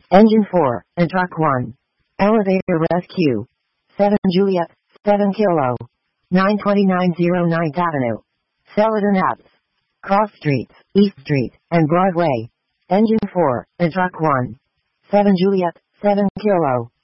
Engine 4, and Truck 1. Elevator Rescue. 7 Juliet, 7 Kilo. 92909 Avenue. Celadon Apps. Cross Streets, East Street, and Broadway. Engine 4, and Truck 1. 7 Juliet, 7 Kilo.